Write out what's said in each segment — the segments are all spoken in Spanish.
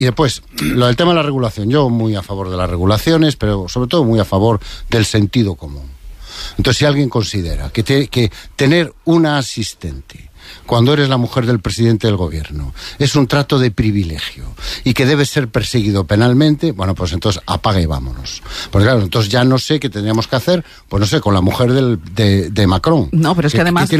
Y después, lo del tema de la regulación. Yo muy a favor de las regulaciones, pero sobre todo muy a favor del sentido común. Entonces, si alguien considera que tener una asistente cuando eres la mujer del presidente del gobierno es un trato de privilegio y que debe ser perseguido penalmente, bueno, pues entonces apaga y vámonos. Porque claro, entonces ya no sé qué tendríamos que hacer, pues no sé, con la mujer de Macron. No, pero es que además,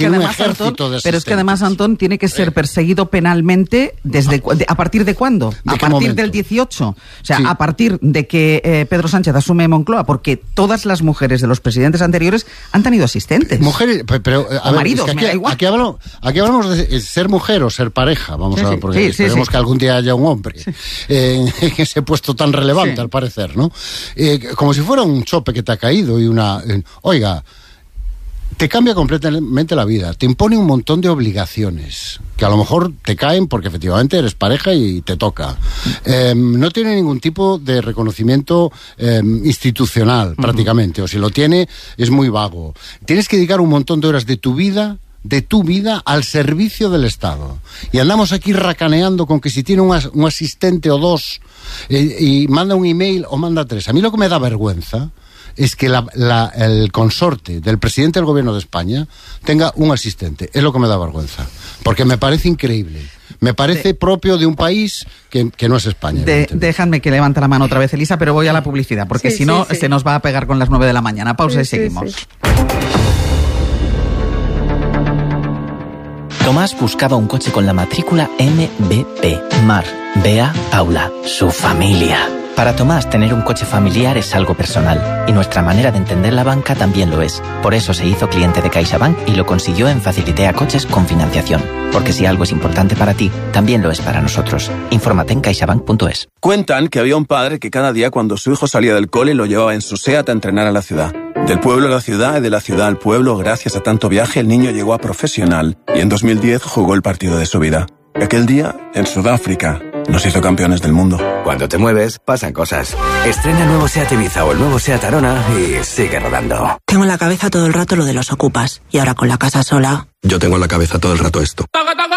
Antón, tiene que ser perseguido penalmente ¿a partir de cuándo? ¿A partir del 18? O sea, sí. A partir de que Pedro Sánchez asume Moncloa, porque todas las mujeres de los presidentes anteriores han tenido asistentes. Mujeres, pero a ver, maridos, es que me da igual. Aquí hablamos de ser mujer o ser pareja, vamos a ver, porque esperemos que algún día haya un hombre en ese puesto tan relevante, al parecer, ¿no? Como si fuera un chope que te ha caído y oiga, te cambia completamente la vida, te impone un montón de obligaciones que a lo mejor te caen porque efectivamente eres pareja y te toca. No tiene ningún tipo de reconocimiento institucional, prácticamente, o si lo tiene es muy vago. Tienes que dedicar un montón de horas de tu vida al servicio del Estado. Y andamos aquí racaneando con que si tiene un asistente o dos y manda un email o manda 3. A mí lo que me da vergüenza es que el consorte del presidente del gobierno de España tenga un asistente. Es lo que me da vergüenza. Porque me parece increíble. Me parece propio de un país que no es España. Déjame que levante la mano otra vez, Elisa, pero voy a la publicidad, porque si no se nos va a pegar con las 9 de la mañana. Pausa y seguimos. Sí. Tomás buscaba un coche con la matrícula MBP. Mar, Bea, Paula, su familia. Para Tomás, tener un coche familiar es algo personal, y nuestra manera de entender la banca también lo es. Por eso se hizo cliente de CaixaBank y lo consiguió en Facilitea Coches con financiación. Porque si algo es importante para ti, también lo es para nosotros. Infórmate en caixabank.es. Cuentan que había un padre que cada día cuando su hijo salía del cole lo llevaba en su SEAT a entrenar a la ciudad. Del pueblo a la ciudad y de la ciudad al pueblo, gracias a tanto viaje, el niño llegó a profesional y en 2010 jugó el partido de su vida. Y aquel día, en Sudáfrica, nos hizo campeones del mundo. Cuando te mueves, pasan cosas. Estrena nuevo SEAT Ibiza o el nuevo SEAT Arona y sigue rodando. Tengo en la cabeza todo el rato lo de los ocupas. Y ahora con la casa sola... Yo tengo en la cabeza todo el rato esto.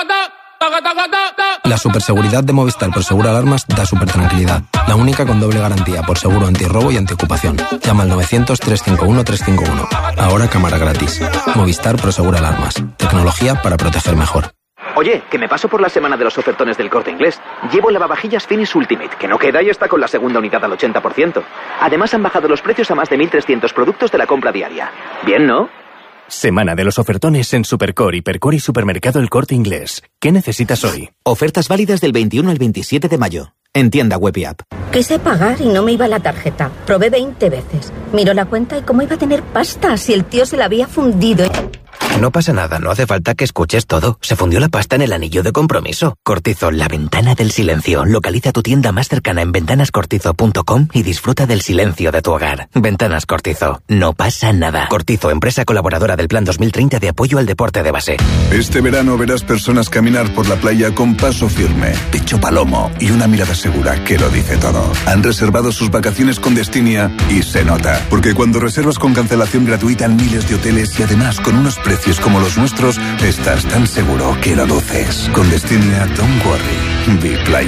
La superseguridad de Movistar Prosegur Alarmas da super tranquilidad. La única con doble garantía por seguro antirrobo y antiocupación. Llama al 900-351-351. Ahora cámara gratis. Movistar Prosegur Alarmas. Tecnología para proteger mejor. Oye, que me paso por la semana de los ofertones del Corte Inglés. Llevo lavavajillas Finish Ultimate, que no queda y está con la segunda unidad al 80%. Además han bajado los precios a más de 1.300 productos de la compra diaria. Bien, ¿no? Semana de los ofertones en Supercore, Hipercore y Supermercado El Corte Inglés. ¿Qué necesitas hoy? Ofertas válidas del 21 al 27 de mayo. En tienda web y app. Quise pagar y no me iba la tarjeta. Probé 20 veces. Miró la cuenta y cómo iba a tener pasta si el tío se la había fundido. No pasa nada, no hace falta que escuches todo. Se fundió la pasta en el anillo de compromiso. Cortizo, la ventana del silencio. Localiza tu tienda más cercana en ventanascortizo.com y disfruta del silencio de tu hogar. Ventanas Cortizo, no pasa nada. Cortizo, empresa colaboradora del Plan 2030 de apoyo al deporte de base. Este verano verás personas caminar por la playa con paso firme, pecho palomo y una mirada segura que lo dice todo. Han reservado sus vacaciones con Destinia y se nota. Porque cuando reservas con cancelación gratuita en miles de hoteles y además con unos precios como los nuestros, estás tan seguro que lo luces. Con Destinia, don't worry. Be Playa.